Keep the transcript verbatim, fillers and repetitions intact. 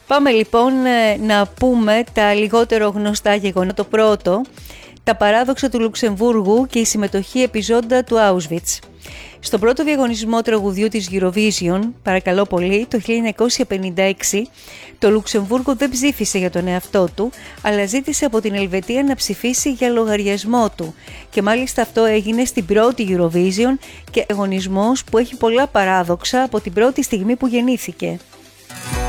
Πάμε λοιπόν να πούμε τα λιγότερο γνωστά γεγονότα. Το πρώτο, τα παράδοξα του Λουξεμβούργου και η συμμετοχή επιζώντα του Auschwitz. Στον πρώτο διαγωνισμό τραγουδιού της Eurovision, παρακαλώ πολύ, το χίλια εννιακόσια πενήντα έξι, το Λουξεμβούργο δεν ψήφισε για τον εαυτό του, αλλά ζήτησε από την Ελβετία να ψηφίσει για λογαριασμό του. Και μάλιστα αυτό έγινε στην πρώτη Eurovision και διαγωνισμός που έχει πολλά παράδοξα από την πρώτη στιγμή που γεννήθηκε.